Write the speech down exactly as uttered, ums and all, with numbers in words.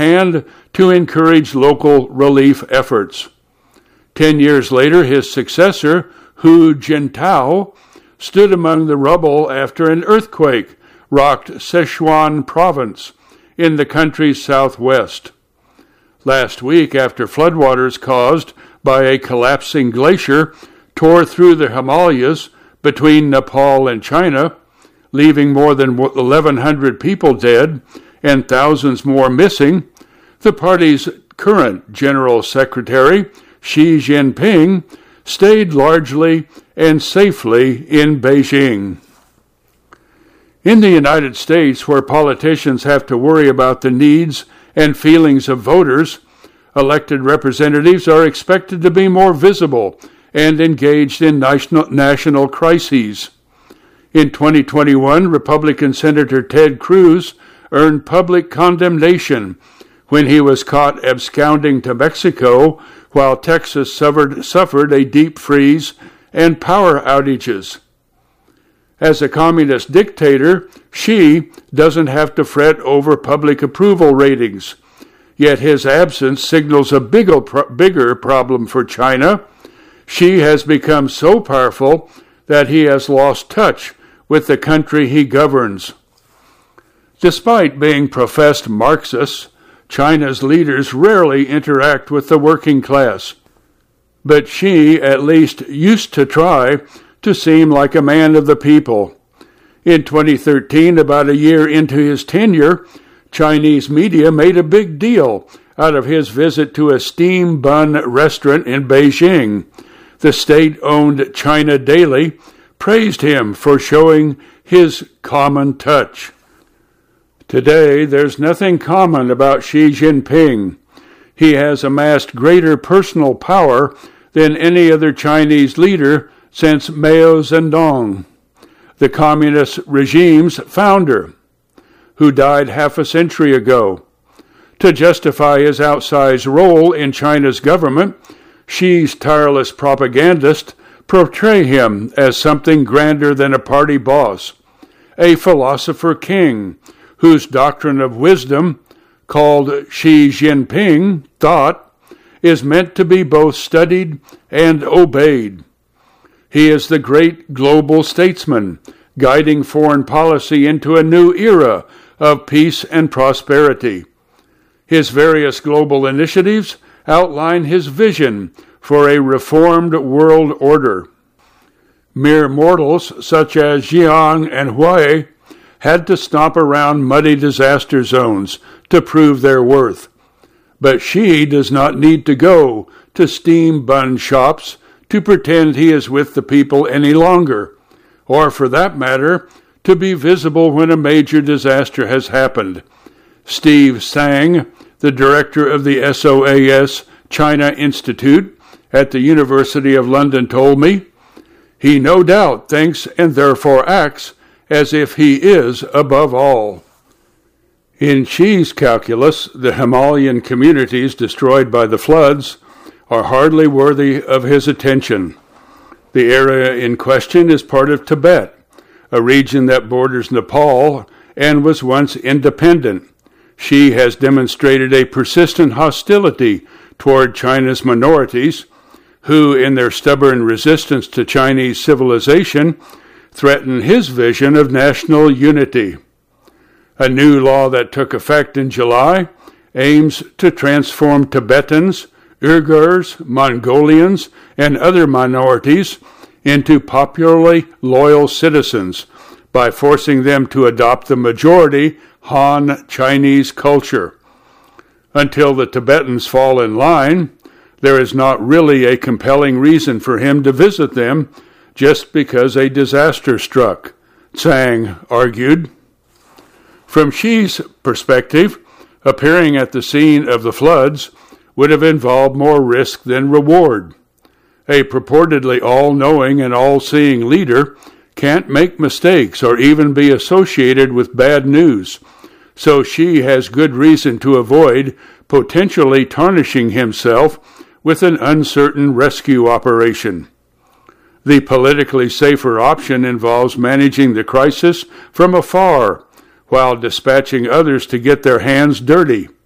and to encourage local relief efforts. Ten years later, his successor, Hu Jintao, stood among the rubble after an earthquake rocked Sichuan province in the country's southwest. Last week, after floodwaters caused by a collapsing glacier tore through the Himalayas between Nepal and China, leaving more than eleven hundred people dead and thousands more missing, the party's current General Secretary, Xi Jinping, stayed largely and safely in Beijing. In the United States, where politicians have to worry about the needs and feelings of voters, elected representatives are expected to be more visible and engaged in national, national crises. In twenty twenty-one, Republican Senator Ted Cruz earned public condemnation when he was caught absconding to Mexico while Texas suffered, suffered a deep freeze and power outages. As a communist dictator, Xi doesn't have to fret over public approval ratings, yet his absence signals a bigger, bigger problem for China. Xi has become so powerful that he has lost touch with the country he governs. Despite being professed Marxists, China's leaders rarely interact with the working class. But Xi at least used to try to seem like a man of the people. In twenty thirteen, about a year into his tenure, Chinese media made a big deal out of his visit to a steam bun restaurant in Beijing. The state-owned China Daily praised him for showing his common touch. Today, there's nothing common about Xi Jinping. He has amassed greater personal power than any other Chinese leader since Mao Zedong, the communist regime's founder, who died half a century ago. To justify his outsized role in China's government, Xi's tireless propagandists portray him as something grander than a party boss, a philosopher king whose doctrine of wisdom, called Xi Jinping thought, is meant to be both studied and obeyed. He is the great global statesman, guiding foreign policy into a new era of peace and prosperity. His various global initiatives outline his vision for a reformed world order. Mere mortals such as Jiang and Hui had to stomp around muddy disaster zones to prove their worth. But Xi does not need to go to steam bun shops to pretend he is with the people any longer, or for that matter, to be visible when a major disaster has happened. Steve Tsang, the director of the S O A S China Institute at the University of London, told me, he no doubt thinks and therefore acts as if he is above all. In Xi's calculus, the Himalayan communities destroyed by the floods are hardly worthy of his attention. The area in question is part of Tibet, a region that borders Nepal and was once independent. Xi has demonstrated a persistent hostility toward China's minorities, who, in their stubborn resistance to Chinese civilization, threaten his vision of national unity. A new law that took effect in July aims to transform Tibetans, Uyghurs, Mongolians, and other minorities into popularly loyal citizens by forcing them to adopt the majority Han Chinese culture. Until the Tibetans fall in line, there is not really a compelling reason for him to visit them just because a disaster struck, Tsang argued. From Xi's perspective, appearing at the scene of the floods would have involved more risk than reward. A purportedly all-knowing and all-seeing leader can't make mistakes or even be associated with bad news, so Xi has good reason to avoid potentially tarnishing himself with an uncertain rescue operation. The politically safer option involves managing the crisis from afar while dispatching others to get their hands dirty.